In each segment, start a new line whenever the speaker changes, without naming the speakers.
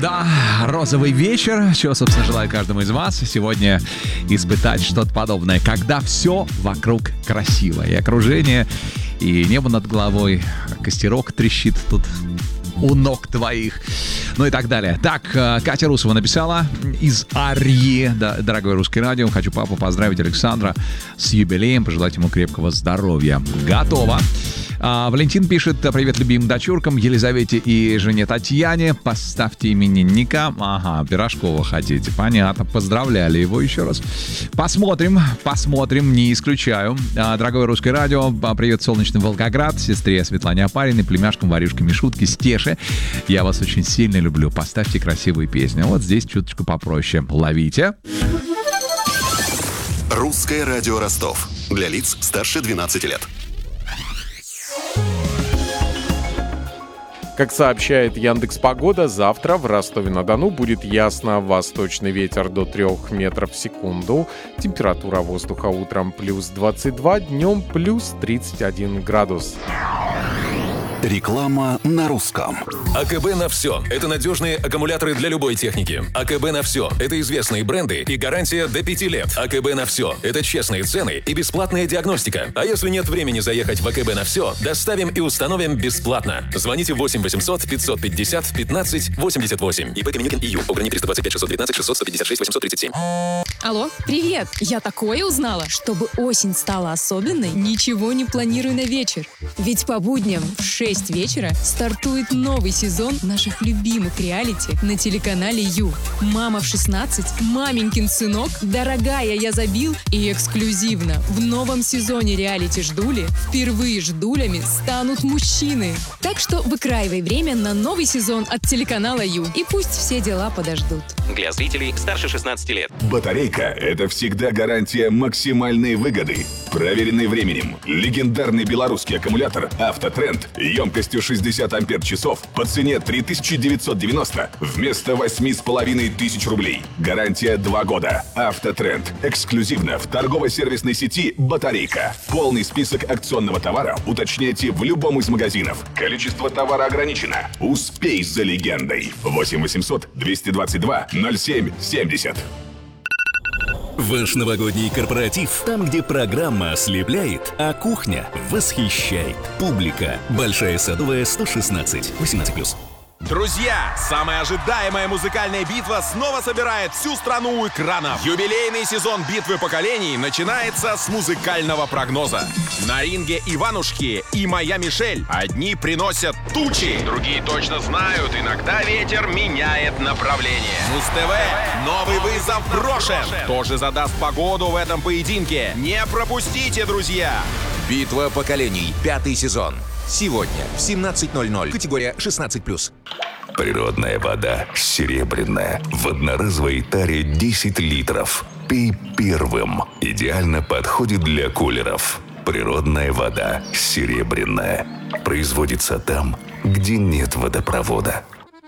Да, розовый вечер, чего, собственно, желаю каждому из вас сегодня испытать что-то подобное, когда все вокруг красиво, и окружение, и небо над головой, костерок трещит тут у ног твоих, ну и так далее. Так, Катя Русова написала из Арьи. Да, дорогое русское радио, хочу папу поздравить Александра с юбилеем, пожелать ему крепкого здоровья. Готово. Валентин пишет: привет любимым дочуркам Елизавете и жене Татьяне. Поставьте именинника. Ага, Пирожкова хотите. Понятно. Поздравляли его еще раз. Посмотрим, не исключаю. Дорогое русское радио, привет солнечный Волгоград, сестре Светлане Апариной, племяшкам Варюшке Мишутке, Стеше. Я вас очень сильно люблю. Поставьте красивые песни. Вот здесь чуточку попроще. Ловите.
Русское радио Ростов. Для лиц старше 12 лет.
Как сообщает Яндекс.Погода, завтра в Ростове-на-Дону будет ясно. Восточный ветер до 3 метров в секунду. Температура воздуха утром плюс 22, днем плюс 31 градус.
Реклама на русском.
АКБ на все. Это надежные аккумуляторы для любой техники. АКБ на все. Это известные бренды и гарантия до 5 лет. АКБ на все. Это честные цены и бесплатная диагностика. А если нет времени заехать в АКБ на все, доставим и установим бесплатно. Звоните 8 800 550 15 88. ИП Каменюкин ИЮ. Уграни 325 619 600 156 837.
Алло, привет! Я такое узнала. Чтобы осень стала особенной, ничего не планирую на вечер. Ведь по будням в 6 вечера стартует новый сезон наших любимых реалити на телеканале Ю. «Мама в 16», «Маменькин сынок», «Дорогая, я забил» и эксклюзивно в новом сезоне реалити «Ждули» впервые ждулями станут мужчины. Так что выкраивай время на новый сезон от телеканала Ю. И пусть все дела подождут.
Для зрителей старше 16 лет.
Батарейка – это всегда гарантия максимальной выгоды. Проверенный временем. Легендарный белорусский аккумулятор «Автотренд» емкостью 60 ампер-часов по цене 3990 вместо 8500 рублей. Гарантия 2 года. «Автотренд». Эксклюзивно в торгово-сервисной сети «Батарейка». Полный список акционного товара уточняйте в любом из магазинов. Количество товара ограничено. Успей за легендой. 8 800 222 07 70.
Ваш новогодний корпоратив, там, где программа ослепляет, а кухня восхищает. Публика. Большая Садовая, 116. 18+.
Друзья, самая ожидаемая музыкальная битва снова собирает всю страну у экранов. Юбилейный сезон битвы поколений начинается с музыкального прогноза. На ринге Иванушки и моя Мишель. Одни приносят тучи, другие точно знают, иногда ветер меняет направление. Муз-ТВ, новый вызов брошен. Кто же задаст погоду в этом поединке? Не пропустите, друзья!
Битва поколений. 5-й сезон. Сегодня в 17:00. Категория 16+.
Природная вода серебряная. В одноразовой таре 10 литров. Пей первым. Идеально подходит для кулеров. Природная вода серебряная. Производится там, где нет водопровода.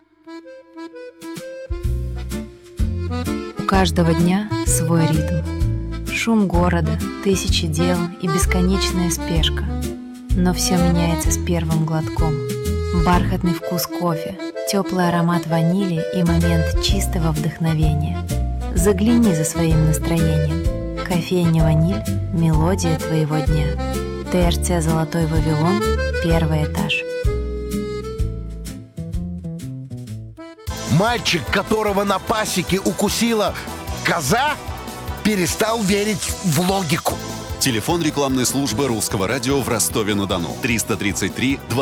У каждого дня свой ритм. Шум города, тысячи дел и бесконечная спешка. Но все меняется с первым глотком. Бархатный вкус кофе, теплый аромат ванили и момент чистого вдохновения. Загляни за своим настроением. Кофейня «Ваниль» – мелодия твоего дня. ТРЦ «Золотой Вавилон», 1-й этаж.
Мальчик, которого на пасеке укусила коза, перестал верить в логику.
Телефон рекламной службы Русского радио в Ростове-на-Дону. 333